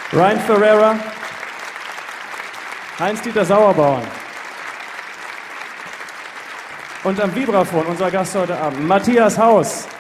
Ryan Ferreira, Heinz-Dieter Sauerborn. Und am Vibraphon unser Gast heute Abend, Matthias Haus.